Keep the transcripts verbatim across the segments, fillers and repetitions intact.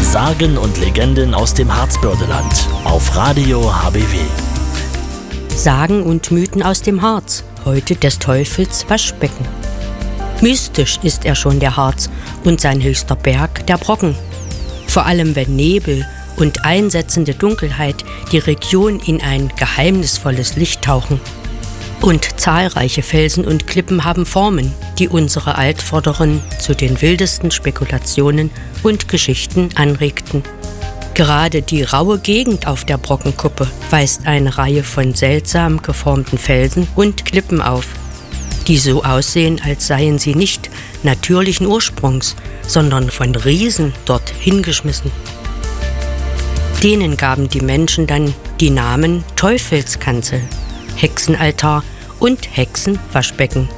Sagen und Legenden aus dem Harzbördeland auf Radio H B W. Sagen und Mythen aus dem Harz, heute des Teufels Waschbecken. Mystisch ist er schon, der Harz, und sein höchster Berg, der Brocken. Vor allem wenn Nebel und einsetzende Dunkelheit die Region in ein geheimnisvolles Licht tauchen. Und zahlreiche Felsen und Klippen haben Formen, die unsere Altvorderen zu den wildesten Spekulationen und Geschichten anregten. Gerade die raue Gegend auf der Brockenkuppe weist eine Reihe von seltsam geformten Felsen und Klippen auf, die so aussehen, als seien sie nicht natürlichen Ursprungs, sondern von Riesen dort hingeschmissen. Denen gaben die Menschen dann die Namen Teufelskanzel, Hexenaltar und Hexenwaschbecken.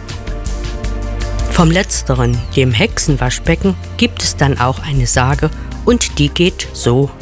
Vom Letzteren, dem Hexenwaschbecken, gibt es dann auch eine Sage, und die geht so.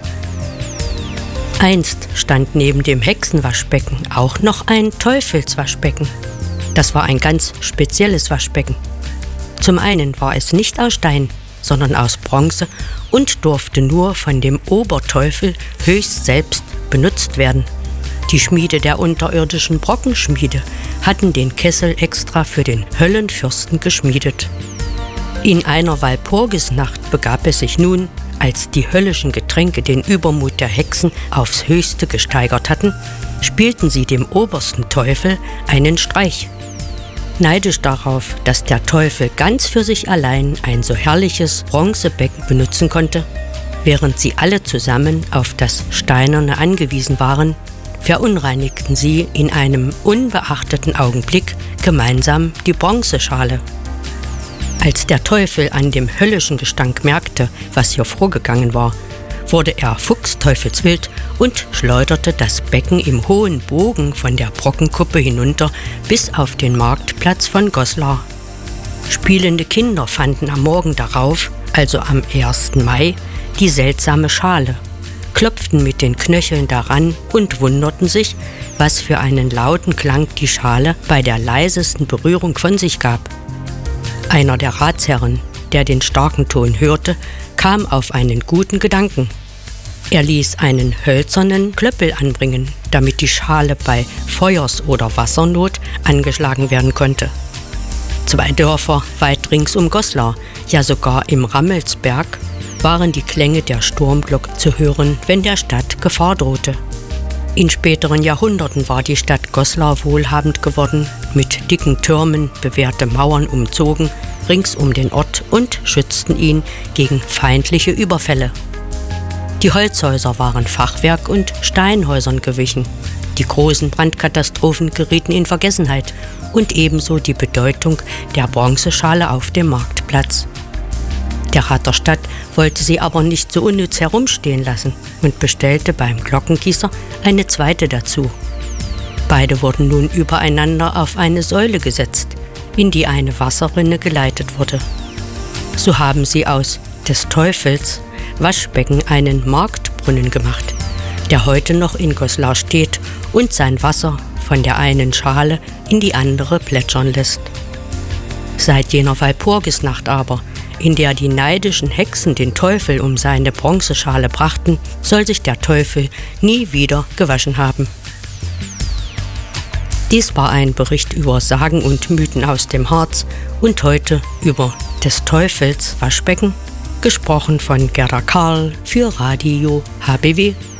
Einst stand neben dem Hexenwaschbecken auch noch ein Teufelswaschbecken. Das war ein ganz spezielles Waschbecken. Zum einen war es nicht aus Stein, sondern aus Bronze und durfte nur von dem Oberteufel höchst selbst benutzt werden. Die Schmiede der unterirdischen Brockenschmiede hatten den Kessel extra für den Höllenfürsten geschmiedet. In einer Walpurgisnacht begab es sich nun, als die höllischen Getränke den Übermut der Hexen aufs Höchste gesteigert hatten, spielten sie dem obersten Teufel einen Streich. Neidisch darauf, dass der Teufel ganz für sich allein ein so herrliches Bronzebecken benutzen konnte, während sie alle zusammen auf das Steinerne angewiesen waren, verunreinigten sie in einem unbeachteten Augenblick gemeinsam die Bronzeschale. Als der Teufel an dem höllischen Gestank merkte, was hier vorgegangen war, wurde er fuchsteufelswild und schleuderte das Becken im hohen Bogen von der Brockenkuppe hinunter bis auf den Marktplatz von Goslar. Spielende Kinder fanden am Morgen darauf, also am ersten Mai, die seltsame Schale, klopften mit den Knöcheln daran und wunderten sich, was für einen lauten Klang die Schale bei der leisesten Berührung von sich gab. Einer der Ratsherren, der den starken Ton hörte, kam auf einen guten Gedanken. Er ließ einen hölzernen Klöppel anbringen, damit die Schale bei Feuers- oder Wassernot angeschlagen werden konnte. Zwei Dörfer weit rings um Goslar, ja sogar im Rammelsberg, waren die Klänge der Sturmglocke zu hören, wenn der Stadt Gefahr drohte. In späteren Jahrhunderten war die Stadt Goslar wohlhabend geworden, mit dicken Türmen, bewehrte Mauern umzogen, rings um den Ort und schützten ihn gegen feindliche Überfälle. Die Holzhäuser waren Fachwerk- und Steinhäusern gewichen. Die großen Brandkatastrophen gerieten in Vergessenheit und ebenso die Bedeutung der Bronzeschale auf dem Marktplatz. Der Rat der Stadt wollte sie aber nicht so unnütz herumstehen lassen und bestellte beim Glockengießer eine zweite dazu. Beide wurden nun übereinander auf eine Säule gesetzt, in die eine Wasserrinne geleitet wurde. So haben sie aus des Teufels Waschbecken einen Marktbrunnen gemacht, der heute noch in Goslar steht und sein Wasser von der einen Schale in die andere plätschern lässt. Seit jener Walpurgisnacht aber, in der die neidischen Hexen den Teufel um seine Bronzeschale brachten, soll sich der Teufel nie wieder gewaschen haben. Dies war ein Bericht über Sagen und Mythen aus dem Harz und heute über des Teufels Waschbecken, gesprochen von Gerda Karl für Radio H B W.